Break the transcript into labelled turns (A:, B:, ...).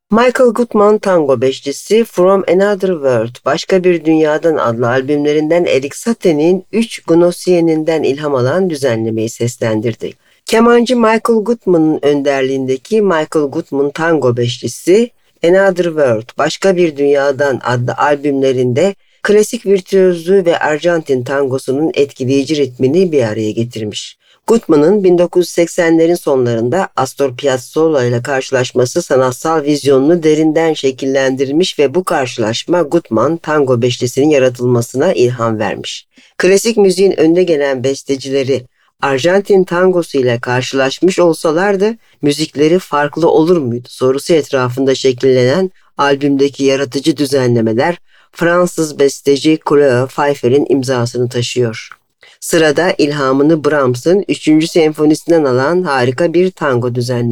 A: Michael Gutman tango beşlisi From Another World, Başka Bir Dünyadan adlı albümlerinden Erik Satie'nin 3 Gnossien'inden ilham alan düzenlemeyi seslendirdi. Kemancı Michael Gutman'ın önderliğindeki Michael Gutman tango beşlisi Another World, Başka Bir Dünyadan adlı albümlerinde klasik virtüözlüğü ve Arjantin tangosunun etkileyici ritmini bir araya getirmiş. Gutman'ın 1980'lerin sonlarında Astor Piazzolla ile karşılaşması sanatsal vizyonunu derinden şekillendirmiş ve bu karşılaşma Gutman tango beşlisinin yaratılmasına ilham vermiş. Klasik müziğin önde gelen bestecileri Arjantin tangosu ile karşılaşmış olsalardı müzikleri farklı olur muydu sorusu etrafında şekillenen albümdeki yaratıcı düzenlemeler Fransız besteci Chloe Pfeiffer'in imzasını taşıyor. Sırada ilhamını Brahms'ın 3. senfonisinden alan harika bir tango düzenlemesi.